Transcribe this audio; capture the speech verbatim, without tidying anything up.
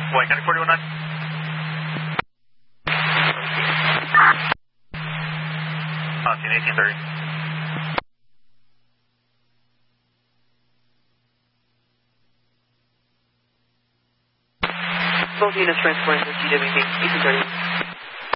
White County forty one nine. Austin eighteen thirty. Both units transporting to G W B, eighteen thirty.